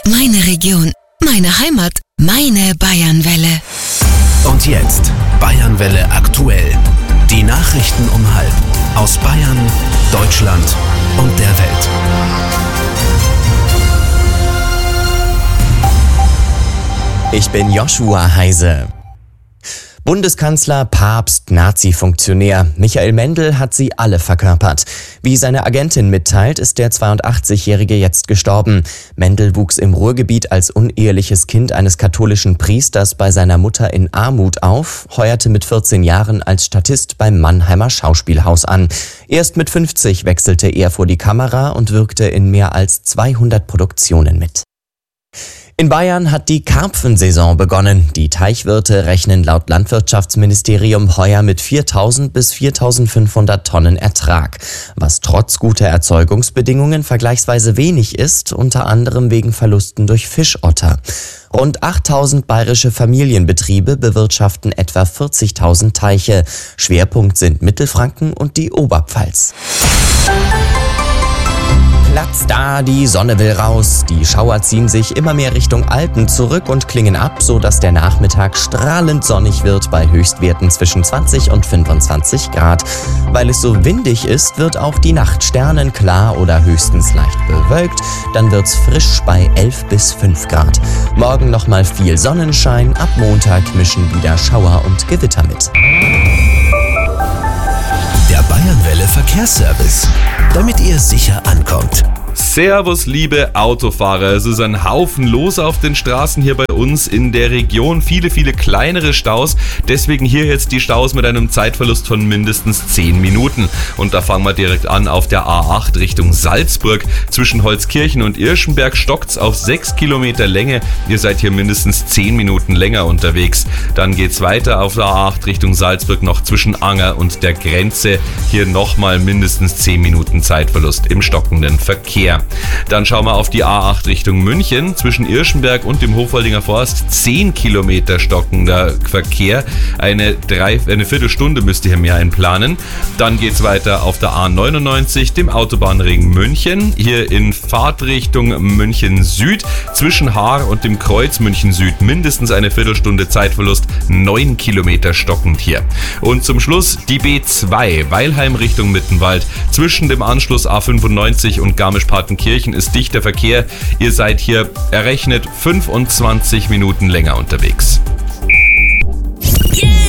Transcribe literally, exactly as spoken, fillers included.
meine Region, meine Heimat, meine Bayernwelle. Und jetzt Bayernwelle aktuell. Die Nachrichten um halb aus Bayern, Deutschland und der Welt. Ich bin Joshua Heise. Bundeskanzler, Papst, Nazi-Funktionär. Michael Mendel hat sie alle verkörpert. Wie seine Agentin mitteilt, ist der zweiundachtzigjährige jetzt gestorben. Mendel wuchs im Ruhrgebiet als uneheliches Kind eines katholischen Priesters bei seiner Mutter in Armut auf, heuerte mit vierzehn Jahren als Statist beim Mannheimer Schauspielhaus an. Erst mit fünfzig wechselte er vor die Kamera und wirkte in mehr als zweihundert Produktionen mit. In Bayern hat die Karpfensaison begonnen. Die Teichwirte rechnen laut Landwirtschaftsministerium heuer mit viertausend bis viertausendfünfhundert Tonnen Ertrag, was trotz guter Erzeugungsbedingungen vergleichsweise wenig ist, unter anderem wegen Verlusten durch Fischotter. Rund achttausend bayerische Familienbetriebe bewirtschaften etwa vierzigtausend Teiche. Schwerpunkt sind Mittelfranken und die Oberpfalz. Platz da, die Sonne will raus. Die Schauer ziehen sich immer mehr Richtung Alpen zurück und klingen ab, sodass der Nachmittag strahlend sonnig wird bei Höchstwerten zwischen zwanzig und fünfundzwanzig Grad. Weil es so windig ist, wird auch die Nacht sternenklar oder höchstens leicht bewölkt. Dann wird's frisch bei elf bis fünf Grad. Morgen nochmal viel Sonnenschein. Ab Montag mischen wieder Schauer und Gewitter mit. Der Bayernwelle Verkehrsservice, damit ihr sicher ankommt. Servus, liebe Autofahrer. Es ist ein Haufen los auf den Straßen hier bei uns in der Region. Viele, viele kleinere Staus. Deswegen hier jetzt die Staus mit einem Zeitverlust von mindestens zehn Minuten. Und da fangen wir direkt an auf der A acht Richtung Salzburg. Zwischen Holzkirchen und Irschenberg stockt's auf sechs Kilometer Länge. Ihr seid hier mindestens zehn Minuten länger unterwegs. Dann geht's weiter auf der A acht Richtung Salzburg noch zwischen Anger und der Grenze. Hier nochmal mindestens zehn Minuten Zeitverlust im stockenden Verkehr. Dann schauen wir auf die A acht Richtung München. Zwischen Irschenberg und dem Hofwaldinger Forst zehn Kilometer stockender Verkehr. Eine, drei, eine Viertelstunde müsst ihr hier mehr einplanen. Dann geht es weiter auf der A neunundneunzig, dem Autobahnring München. Hier in Fahrtrichtung München Süd. Zwischen Haar und dem Kreuz München Süd mindestens eine Viertelstunde Zeitverlust. neun Kilometer stockend hier. Und zum Schluss die B zwei, Weilheim Richtung Mittenwald. Zwischen dem Anschluss A fünfundneunzig und Garmisch-Partenkirchen ist dichter Verkehr. Ihr seid hier errechnet fünfundzwanzig Minuten länger unterwegs. Yeah!